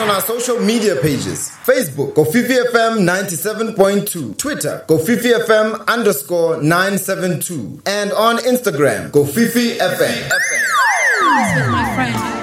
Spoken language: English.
our social media pages. Facebook, Kofifi FM 97.2. Twitter, Kofifi FM _972. And on Instagram, Kofifi FM. My friend.